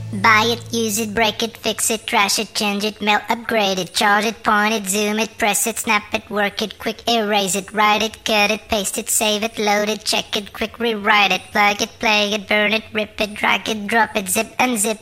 Buy it, use it, break it, fix it, trash it, change it, mail, upgrade it, charge it, point it, zoom it, press it, snap it, work it, quick erase it, write it, cut it, paste it, save it, load it, check it, quick rewrite it, plug it, play it, burn it, rip it, drag it, drop it, zip unzip